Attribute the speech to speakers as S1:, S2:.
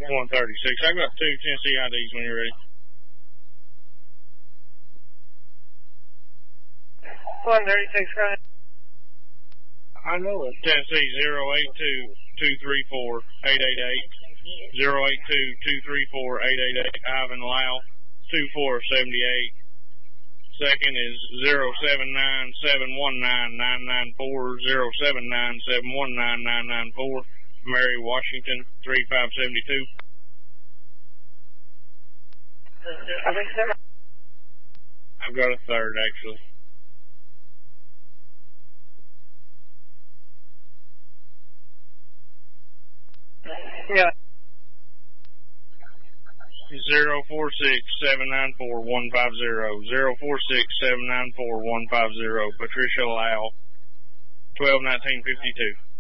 S1: 136. I got 2 Tennessee IDs when you're ready.
S2: 136, go ahead.
S1: I know it. Tennessee 082-234-888. 082-234-888. Ivan Lau, 2478. Second is 079-719-994. 079-719-994. Mary Washington, 3572.
S2: I think so.
S1: I've got a third, actually.
S2: Yeah.
S1: 046-794-150. 046-794-150. Patricia Lau, 121952.